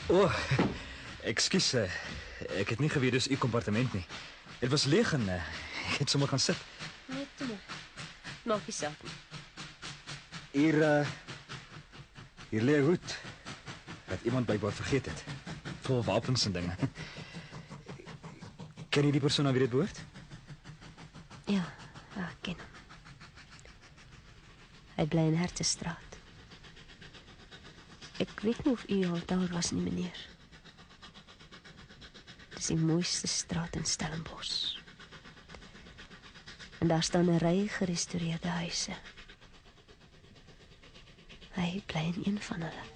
O, ekskuus, ek het nie geweet dis u kompartement nie. Dit was leeg en ek het sommer gaan sit. Nee, toe maar. Maak nie saak nie. Hier lê 'n hoed wat iemand blykbaar vergeet het. Vol wapens en dinge. Ken jy die persoon aan wie dit behoort? Ja, ek ken hom. Hy bly in Hertestraat. Ek weet nie of u al daar was nie, meneer. Dis die mooiste straat in Stellenbosch. En daar staan 'n ry gerestoreerde huise. Hy bly in een van hulle.